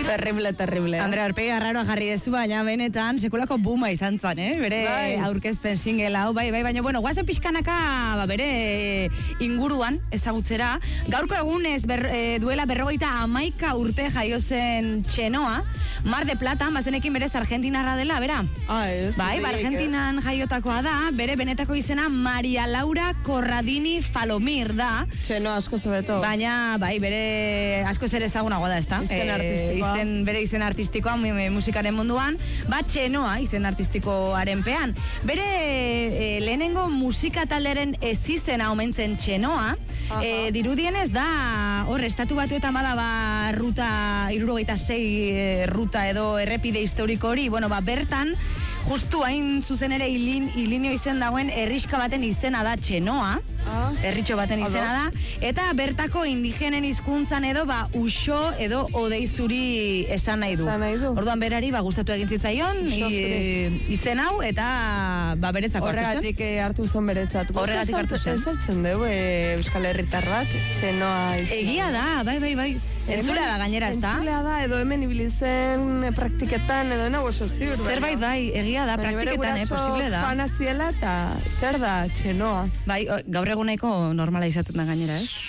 Terrible. Andrea Aurpegi arraroa jarri dezu, baina benetan sekulako buma izan zan, bere aurkezpen singela hau, bai, baina, bueno, guazen pixkanaka bere inguruan ezagutzera. Gaurko egunez duela 51 urte jaio zen Txenoa, Mar de Plata, bazenekin berez Argentinarra dela, bera? Ez. Bai, Argentinan jaiotakoa da, bere benetako izena Maria Laura Corradini Falomir da. Txeno asko zebeto. Baina, bai, bere asko zer ezagunagoa da, ezta? Izen artistikoa. Bere izen artistikoa musikaren munduan, Txenoa izen artistikoaren pean. Bere lehenengo musika talderen ezizena omentzen Txenoa, dirudienez da, hor, estatu batuetan bada ruta 76 ruta edo errepide historiko hori, bueno, bertan, justu hain zuzen ere ilinio izen dagoen herriska baten izena da Txenoa, herritxo baten izena da, eta bertako indigenen hizkuntzan edo uxo edo odeizuri esan nahi du. Orduan berari gustatu egin zitzaion izen hau eta beretzako horregatik hartu zen beretzat. Horregatik hartu zen. Ez hartzen dugu Euskal Herritar bat, Txenoa izan. Egia da, bai. Entzulea da gainera, ez da? Entzulea da, edo hemen ibilizen praktiketan, edo nago ziur. Zerbait bai, egia da, praktiketan, posible da. Fana ziela eta zer da Txenoa. Bai, gaur eguneko normala izaten da gainera, ez?